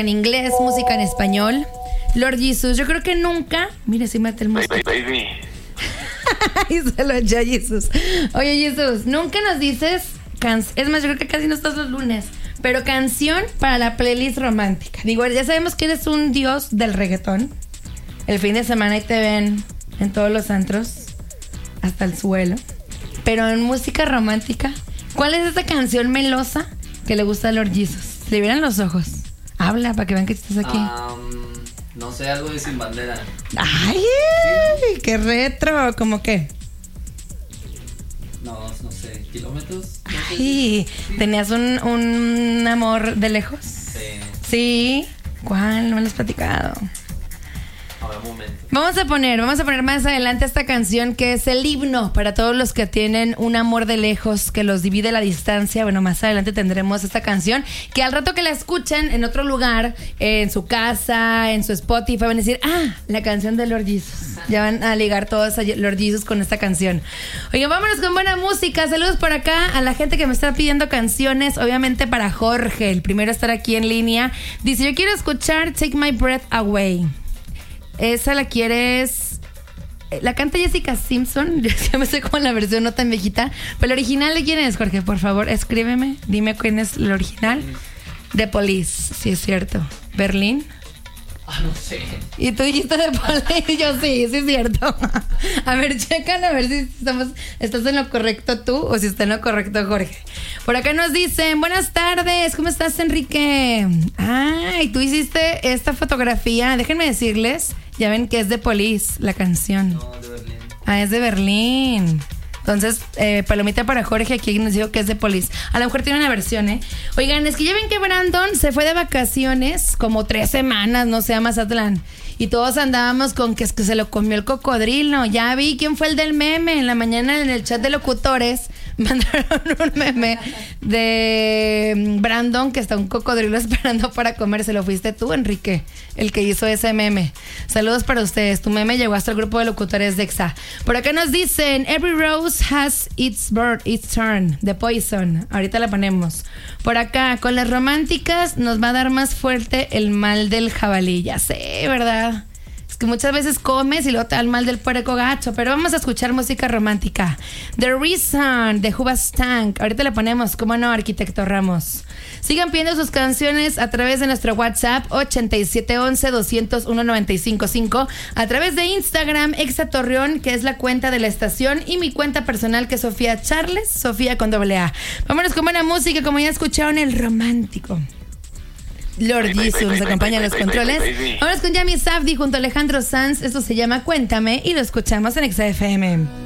en inglés, música en español. Lord Jesus, yo creo que nunca... Mire, si mete el mosquito. Baby. Y se lo eché a Jesus. Oye, Jesus, nunca nos dices... Es más, yo creo que casi no estás los lunes. Pero canción para la playlist romántica. Digo, ya sabemos que eres un dios del reggaetón. El fin de semana ahí te ven en todos los antros. Hasta el suelo. Pero en música romántica, ¿cuál es esa canción melosa que le gusta a Lord Jesus? Le vieran los ojos. Habla para que vean que estás aquí. No sé, algo de Sin Bandera. ¡Ay! ¡Qué retro! ¿Cómo qué? No sé, kilómetros. No sé. Ay, ¿tenías un amor de lejos? Sí. ¿Sí? ¿Cuál? No me lo has platicado. Habrá momento. Vamos a poner más adelante esta canción que es el himno para todos los que tienen un amor de lejos que los divide la distancia. Bueno, más adelante tendremos esta canción que al rato que la escuchen en otro lugar, en su casa, en su Spotify, van a decir, la canción de Lord Jesus. Ya van a ligar todos a Lord Jesus con esta canción. Oigan, vámonos con buena música. Saludos por acá a la gente que me está pidiendo canciones. Obviamente para Jorge, el primero a estar aquí en línea. Dice, yo quiero escuchar Take My Breath Away. Esa la quieres... La canta Jessica Simpson. Ya me sé como la versión no tan viejita. Pero el original, ¿de quién es, Jorge? Por favor, escríbeme. Dime quién es el original. The Police, sí es cierto. ¿Berlín? No sé. Y tú dijiste The Police. Yo sí es cierto. A ver, checan a ver si estás en lo correcto tú o si está en lo correcto Jorge. Por acá nos dicen, buenas tardes, ¿cómo estás, Enrique? Y tú hiciste esta fotografía. Déjenme decirles, ya ven que es de Police la canción. No, de Berlín. Es de Berlín. Entonces, palomita para Jorge, aquí nos dijo que es de Police. A lo mejor tiene una versión, Oigan, es que ya ven que Brandon se fue de vacaciones como 3 semanas, no sé, a Mazatlán. Y todos andábamos con que es que se lo comió el cocodrilo. Ya vi quién fue el del meme. En la mañana en el chat de locutores mandaron un meme de Brandon que está un cocodrilo esperando para comérselo. Fuiste tú, Enrique, el que hizo ese meme. Saludos para ustedes. Tu meme llegó hasta el grupo de locutores de EXA. Por acá nos dicen, Every rose has its turn, de Poison. Ahorita la ponemos. Por acá, con las románticas nos va a dar más fuerte el mal del jabalí. Ya sé, ¿verdad? Es que muchas veces comes y luego te da el mal del puerco gacho. Pero vamos a escuchar música romántica. The Reason, de Hoobastank. Ahorita la ponemos, ¿cómo no, Arquitecto Ramos? Sigan pidiendo sus canciones a través de nuestro WhatsApp 8711-201-955, a través de Instagram Exa Torreón, que es la cuenta de la estación, y mi cuenta personal, que es Sofía Charles, Sofía con AA. Vámonos con buena música, como ya escucharon, el romántico Lord Jesus nos acompaña en los controles. Vámonos con Yami Safdie junto a Alejandro Sanz. Esto se llama Cuéntame y lo escuchamos en Exa FM.